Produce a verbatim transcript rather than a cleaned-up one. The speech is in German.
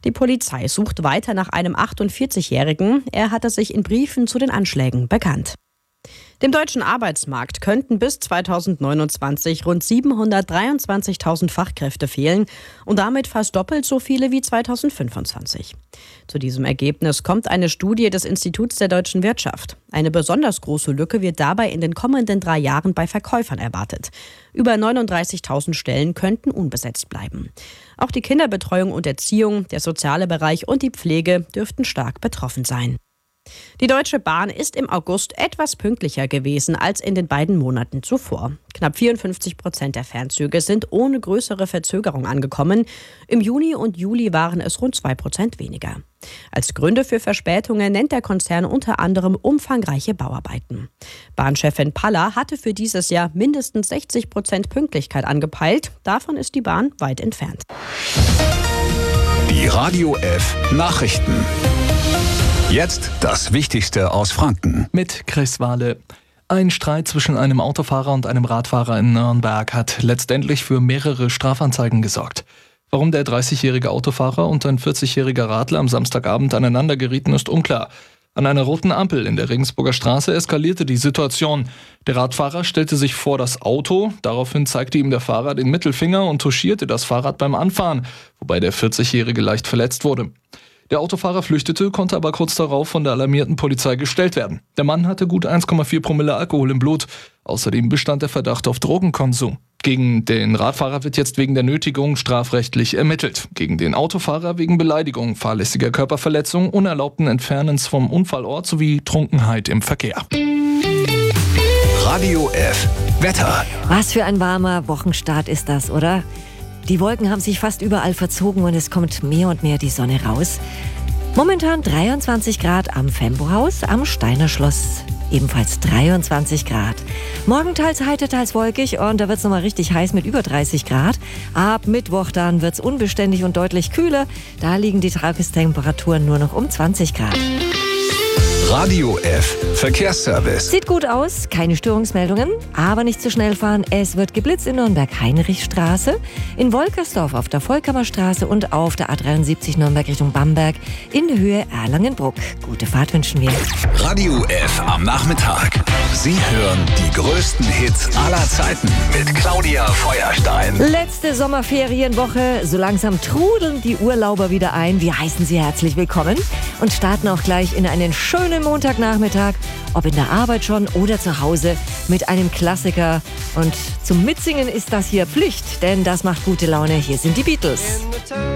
Die Polizei sucht weiter nach einem achtundvierzigjährigen. Er hatte sich in Briefen zu den Anschlägen bekannt. Dem deutschen Arbeitsmarkt könnten bis zweitausendneunundzwanzig rund siebenhundertdreiundzwanzigtausend Fachkräfte fehlen und damit fast doppelt so viele wie zweitausendfünfundzwanzig. Zu diesem Ergebnis kommt eine Studie des Instituts der deutschen Wirtschaft. Eine besonders große Lücke wird dabei in den kommenden drei Jahren bei Verkäufern erwartet. Über neununddreißigtausend Stellen könnten unbesetzt bleiben. Auch die Kinderbetreuung und Erziehung, der soziale Bereich und die Pflege dürften stark betroffen sein. Die Deutsche Bahn ist im August etwas pünktlicher gewesen als in den beiden Monaten zuvor. Knapp vierundfünfzig Prozent der Fernzüge sind ohne größere Verzögerung angekommen. Im Juni und Juli waren es rund zwei Prozent weniger. Als Gründe für Verspätungen nennt der Konzern unter anderem umfangreiche Bauarbeiten. Bahnchefin Paller hatte für dieses Jahr mindestens sechzig Prozent Pünktlichkeit angepeilt. Davon ist die Bahn weit entfernt. Die Radio F Nachrichten. Jetzt das Wichtigste aus Franken. Mit Chris Wahle. Ein Streit zwischen einem Autofahrer und einem Radfahrer in Nürnberg hat letztendlich für mehrere Strafanzeigen gesorgt. Warum der dreißigjährige Autofahrer und ein vierzigjähriger Radler am Samstagabend aneinander gerieten, ist unklar. An einer roten Ampel in der Regensburger Straße eskalierte die Situation. Der Radfahrer stellte sich vor das Auto, daraufhin zeigte ihm der Fahrer den Mittelfinger und touchierte das Fahrrad beim Anfahren, wobei der vierzigjährige leicht verletzt wurde. Der Autofahrer flüchtete, konnte aber kurz darauf von der alarmierten Polizei gestellt werden. Der Mann hatte gut eins Komma vier Promille Alkohol im Blut. Außerdem bestand der Verdacht auf Drogenkonsum. Gegen den Radfahrer wird jetzt wegen der Nötigung strafrechtlich ermittelt. Gegen den Autofahrer wegen Beleidigung, fahrlässiger Körperverletzung, unerlaubten Entfernens vom Unfallort sowie Trunkenheit im Verkehr. Radio F Wetter. Was für ein warmer Wochenstart ist das, oder? Die Wolken haben sich fast überall verzogen und es kommt mehr und mehr die Sonne raus. Momentan dreiundzwanzig Grad am Fembo-Haus, am Steiner Schloss ebenfalls dreiundzwanzig Grad. Morgen teils heiter, teils wolkig und da wird es nochmal richtig heiß mit über dreißig Grad. Ab Mittwoch dann wird es unbeständig und deutlich kühler. Da liegen die Tagestemperaturen nur noch um zwanzig Grad. Radio F Verkehrsservice. Sieht gut aus, keine Störungsmeldungen, aber nicht zu schnell fahren. Es wird geblitzt in Nürnberg-Heinrichstraße, in Wolkersdorf auf der Vollkammerstraße und auf der A dreiundsiebzig Nürnberg Richtung Bamberg in Höhe Erlangenbruck. Gute Fahrt wünschen wir. Radio F am Nachmittag. Sie hören die größten Hits aller Zeiten mit Claudia Feuerstein. Letzte Sommerferienwoche, so langsam trudeln die Urlauber wieder ein. Wir heißen Sie herzlich willkommen und starten auch gleich in einen schönen Montagnachmittag, ob in der Arbeit schon oder zu Hause, mit einem Klassiker. Und zum Mitsingen ist das hier Pflicht, denn das macht gute Laune. Hier sind die Beatles.